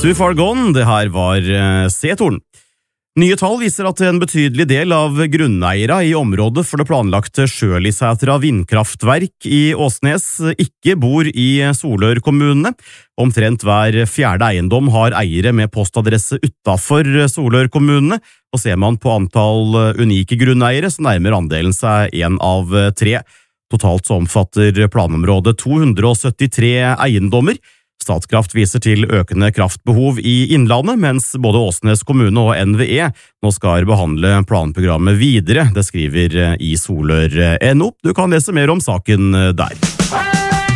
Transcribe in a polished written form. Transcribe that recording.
Too Far Gone, det her var C-Torn. Nye tall viser at en betydelig del av grunneiere i området for det planlagte Sjølisætra vindkraftverk i Åsnes ikke bor i Solør kommune. Omtrent hver fjerde eiendom har eiere med postadresse utenfor Solør kommune, og ser man på antall unike grunneiere, så nærmer andelen seg 1 av 3. Totalt så omfatter planområdet 273 eiendommer. Statkraft viser til økende kraftbehov i Innlandet, mens både Åsnes kommune og NVE nå skal behandle planprogrammet videre. Det skriver i Solør.no. Du kan lese mer om saken der.